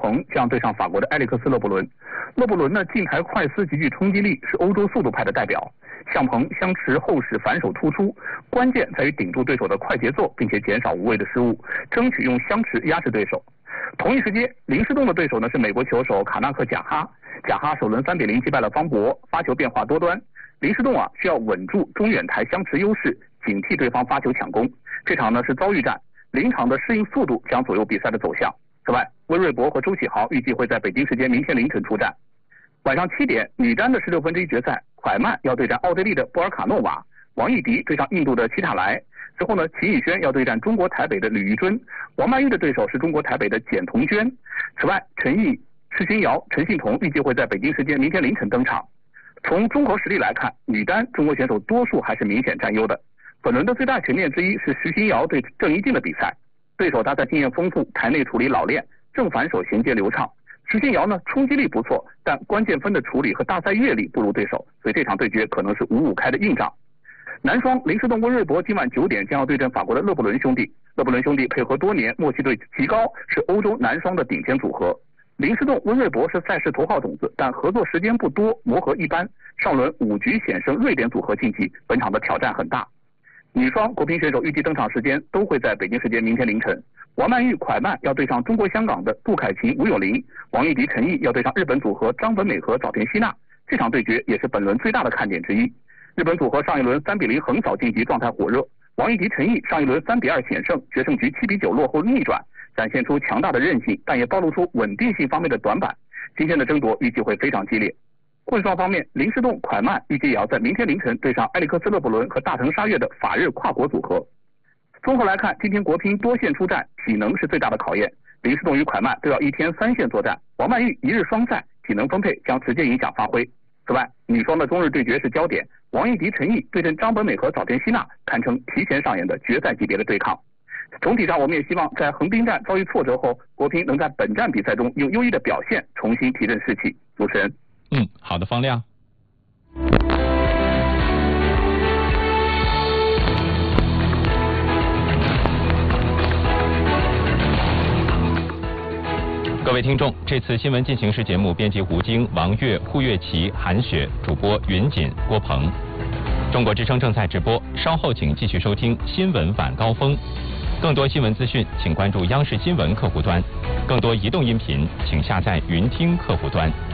鹏将对上法国的埃里克斯·勒布伦。勒布伦呢，近台快丝极具冲击力，是欧洲速度派的代表。向鹏相持后使反手突出，关键在于顶住对手的快节奏，并且减少无谓的失误，争取用相持压制对手。同一时间，林诗栋的对手呢是美国球手卡纳克贾哈。贾哈首轮3-0击败了方博，发球变化多端。林诗栋需要稳住中远台相持优势，警惕对方发球抢攻。这场呢是遭遇战，临场的适应速度将左右比赛的走向。此外，温瑞博和周启豪预计会在北京时间明天凌晨出战。晚上7点，女单的16分之一决赛，蒯曼要对战奥地利的波尔卡诺娃，王艺迪对上印度的齐塔莱。之后呢，齐宇轩要对战中国台北的吕玉臻，王曼玉的对手是中国台北的简彤娟。此外，陈毅、施勋瑶、陈幸同预计会在北京时间明天凌晨登场。从综合实力来看，女单中国选手多数还是明显占优的。本轮的最大悬念之一是施勋瑶对郑怡静的比赛，对手大赛经验丰富，台内处理老练，正反手衔接流畅。施勋瑶呢冲击力不错，但关键分的处理和大赛阅历不如对手，所以这场对决可能是5-5开的硬仗。男双林诗栋、温瑞博今晚9点将要对阵法国的勒布伦兄弟。勒布伦兄弟配合多年，默契度极高，是欧洲男双的顶尖组合。林诗栋、温瑞博是赛事头号种子，但合作时间不多，磨合一般。上轮5局险胜瑞典组合晋级，本场的挑战很大。女双国乒选手预计登场时间都会在北京时间明天凌晨。王曼玉、蒯曼要对上中国香港的杜凯琴、吴咏玲，王艺迪、陈毅要对上日本组合张本美和早田希娜。这场对决也是本轮最大的看点之一。日本组合上一轮3-0横扫晋级，状态火热。王艺迪、陈毅上一轮3-2险胜，决胜局7-9落后逆转，展现出强大的韧性，但也暴露出稳定性方面的短板。今天的争夺预计会非常激烈。混双方面，林诗栋、蒯曼预计也要在明天凌晨对上埃里克斯·勒布伦和大藤沙月的法日跨国组合。综合来看，今天国乒多线出战，体能是最大的考验。林诗栋与蒯曼都要1天3线作战，王曼玉1日双赛，体能分配将直接影响发挥。此外，女双的中日对决是焦点，王艺迪、陈毅对阵张本美和早田希娜，堪称提前上演的决赛级别的对抗。总体上，我们也希望在横滨站遭遇挫折后，国乒能在本站比赛中用优异的表现重新提振士气。主持人， 好的，方亮。各位听众，这次新闻进行时节目编辑吴京、王悦、胡月琪、韩雪，主播云锦、郭鹏。中国之声正在直播，稍后请继续收听新闻晚高峰。更多新闻资讯，请关注央视新闻客户端；更多移动音频，请下载云听客户端。